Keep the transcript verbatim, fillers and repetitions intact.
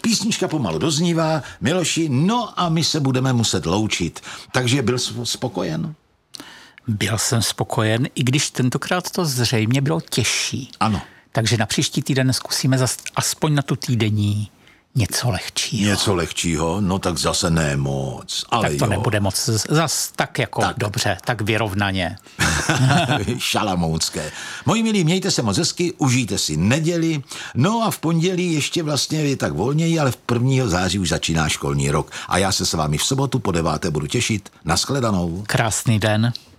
Písnička pomalu doznívá, Miloši, no a my se budeme muset loučit. Takže byl jsi spokojen? Byl jsem spokojen, i když tentokrát to zřejmě bylo těžší. Ano. Takže na příští týden zkusíme zas, aspoň na tu týdenní něco lehčího. Něco lehčího? No tak zase ne moc. Ale tak to jo. nebude moc. Zas tak jako tak. Dobře, tak vyrovnaně. Šalamounské. Moji milí, mějte se moc hezky, užijte si neděli. No a v pondělí ještě vlastně je tak volněji, ale v prvního září už začíná školní rok. A já se s vámi v sobotu po deváté budu těšit. Nashledanou. Krásný den.